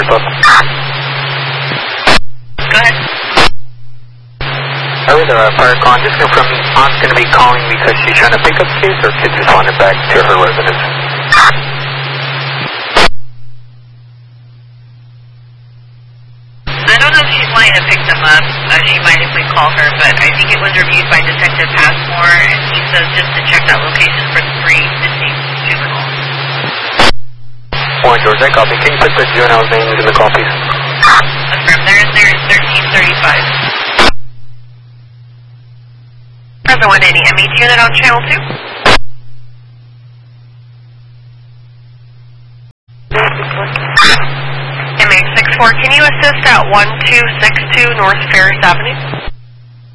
up. Go ahead. Over there, fire con, just confirming Aunt's going to be calling because she's trying to pick up kids or kids responded back to her residence. I don't know if she's wanting to pick them up. She might if we call her, but I think it was reviewed by Detective Passmore, and he says just to check that location for 3 missing juveniles. One George, I copy. Can you put the juvenile's names in the call, please? Affirm. There is 1335. Present 180, MET unit on channel 2. MH64, can you assist at 1262 North Ferris Avenue?